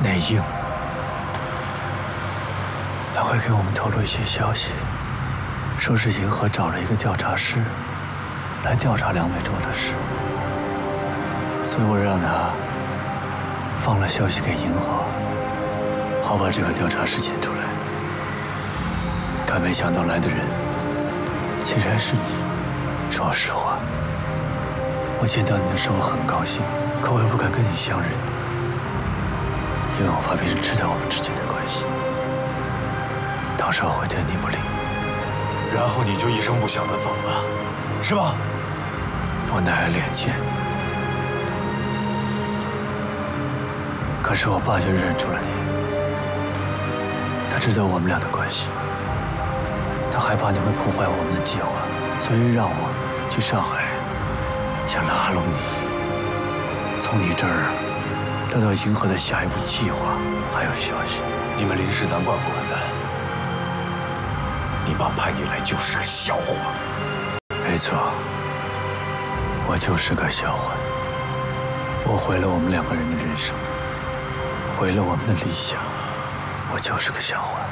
内应，他会给我们透露一些消息，说是银河找了一个调查师来调查梁美卓的事，所以我让他放了消息给银河，好把这个调查师请出来。可没想到来的人竟然是你。说实话，我见到你的时候很高兴，可我又不敢跟你相认，因为我怕别人知道我们之间的关系，到时候会对你不利。 然后你就一声不响地走了，是吧？ 我哪有脸见你？可是我爸就认出了你，他知道我们俩的关系，他害怕你会破坏我们的计划，所以让我去上海，想拉拢你，从你这儿得到银河的下一步计划还有消息。 你们林氏难怪会完蛋，你爸派你来就是个笑话。 没错，我就是个笑话。我毁了我们两个人的人生，毁了我们的理想，我就是个笑话。